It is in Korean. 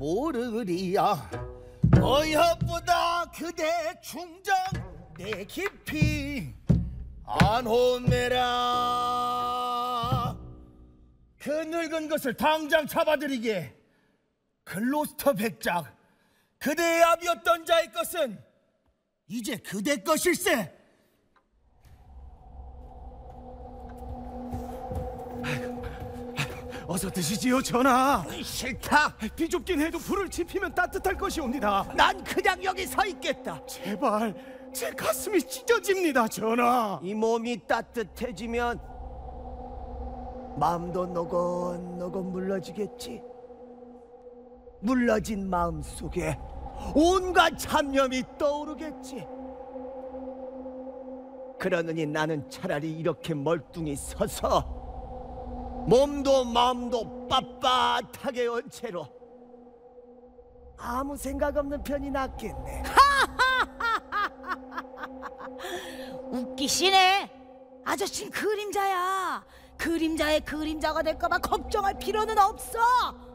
모르리야. 어여보다 그대 충정 내 깊이 안 혼내라. 그 늙은 것을 당장 잡아들이게. 글로스터 백작, 그대의 아비였던 자의 것은 이제 그대 것일세. 어서 드시지요, 전하. 싫다. 비좁긴 해도 불을 지피면 따뜻할 것이옵니다. 난 그냥 여기 서 있겠다. 제발, 제 가슴이 찢어집니다, 전하. 이 몸이 따뜻해지면 마음도 노곤노곤 물러지겠지. 물러진 마음 속에 온갖 잡념이 떠오르겠지. 그러느니 나는 차라리 이렇게 멀뚱히 서서 몸도 마음도 빳빳하게 온 채로 아무 생각 없는 편이 낫겠네. 웃기시네. 아저씨는 그림자야. 그림자의 그림자가 될까봐 걱정할 필요는 없어.